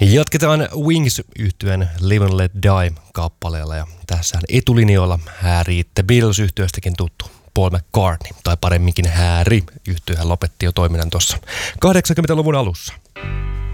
Jatketaan Wings-yhtyeen Live and Let Die-kappaleella ja tässähän etulinjoilla häärii The Beatles-yhtyeestäkin tuttu Paul McCartney, tai paremminkin hääri. Yhtyehän lopetti jo toiminnan tuossa 80-luvun alussa.